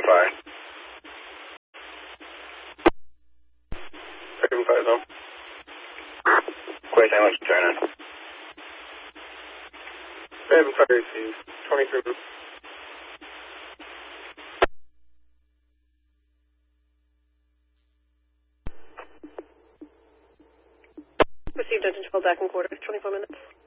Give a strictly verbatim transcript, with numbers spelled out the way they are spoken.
five. Seven five zone. Quay San Luis, China. Seven five received. Twenty-three. Received engine twelve back in quarters, twenty-four minutes.